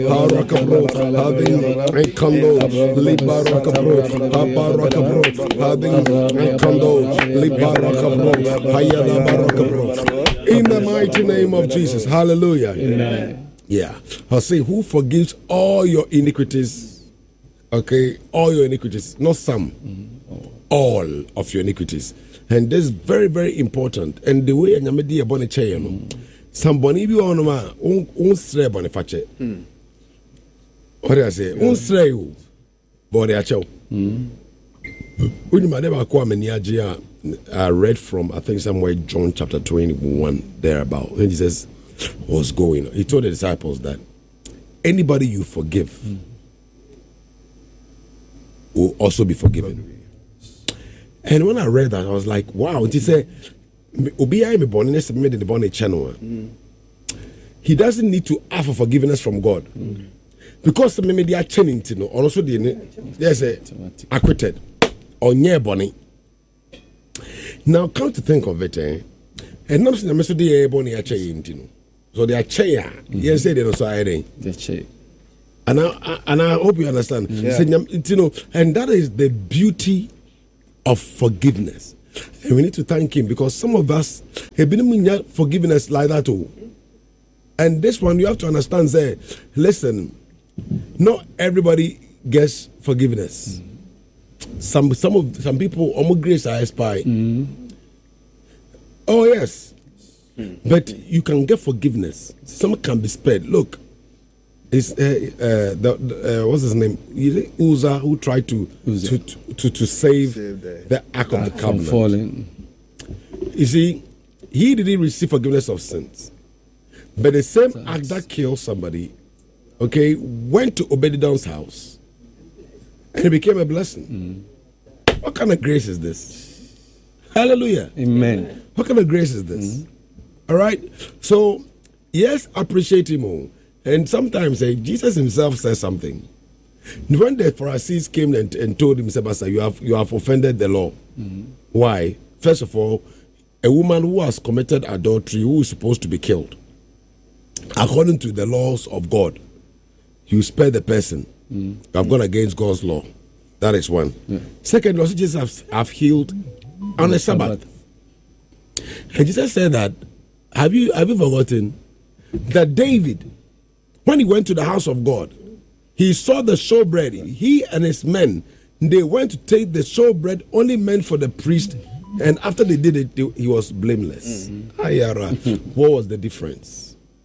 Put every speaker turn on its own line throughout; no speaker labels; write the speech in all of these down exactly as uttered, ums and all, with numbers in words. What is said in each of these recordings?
Harakabro, having a condo, Libarakabro, Habarakabro, having a condo, Libarakabro, Hayada Barakabro. In the mighty name of Jesus, hallelujah.
Amen.
Yeah, I'll say, who forgives all your iniquities? Okay, all your iniquities, not some, mm-hmm. all of your iniquities. And this is very, very important. And the way Nyamedi abone che no, somebody be on ma un un stre bone fache. What do I say? Un stre you, bone acho. When my neighbor called me Niagia, I read from I think somewhere John chapter twenty-one there about, and he says, what's going on? He told the disciples that anybody you forgive mm. will also be forgiven. And when I read that, I was like, wow. He said, he doesn't need to ask for forgiveness from God. Mm. Because maybe they are changing to know, also there's a acquitted or near bonnie. Now, come to think of it, eh? And not the message they are bonnie are changing. So they are chair. Yes, they don't say anything. And I and I hope you understand. Yeah. So, you know, and that is the beauty of forgiveness. And we need to thank him because some of us have been forgiveness like that too. And this one you have to understand, say, listen, not everybody gets forgiveness. Mm. Some some of some people almost grace are expired. Mm. Oh yes. Mm. But you can get forgiveness. Some can be spared. Look, it's uh, uh, the, uh, what's his name? Uzzah, who tried to to, to to to save, save the, the Ark of the Covenant. Falling. You see, he didn't receive forgiveness of sins, but the same Thanks. act that killed somebody, okay, went to Obed-Edom's house, and it became a blessing. Mm. What kind of grace is this? Hallelujah.
Amen.
What kind of grace is this? Mm. All right. So yes, appreciate him all. And sometimes eh, Jesus himself says something. When the Pharisees came and, and told him, Master, you have you have offended the law. Mm-hmm. Why? First of all, a woman who has committed adultery, who is supposed to be killed, according to the laws of God, you spare the person. Mm-hmm. You have gone against God's law. That is one. Yeah. Second, Lord Jesus have, have healed on the Sabbath. Sabbath. And Jesus said that, have you have you forgotten that David, when he went to the house of God, he saw the showbread. He and his men, they went to take the showbread only meant for the priest, and after they did it, he was blameless. Mm-hmm. Ayara, what was the difference?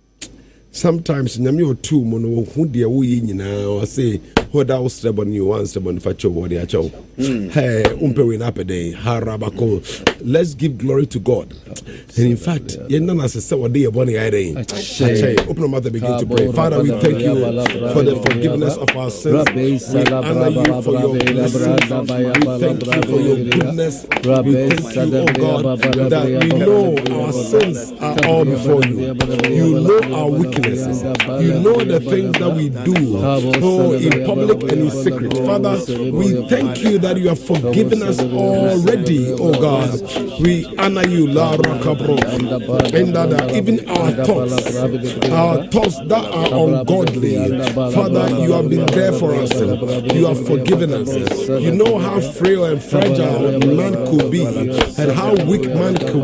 Sometimes, Nyami or two, mono, who dear we in say, what I was step on you, one step on Facho, what they are chow. Hey, Umpewin Apede, Harabako. Let's give glory to God. And in fact, Yenan as a seven day bonny idea. Open your mouth and begin to pray. Father, we thank you for the forgiveness of our sins. We honor you for your blessings. We thank you for your goodness. We thank you, oh God, that we know our sins are all before you. You know our weakness. You know the things that we do, oh, in public and in secret. Father, we thank you that you have forgiven us already, oh God. We honor you, La Rakabro, and that even our thoughts, our thoughts that are ungodly, Father, you have been there for us. You have forgiven us. You know how frail and fragile man could be, and how weak man could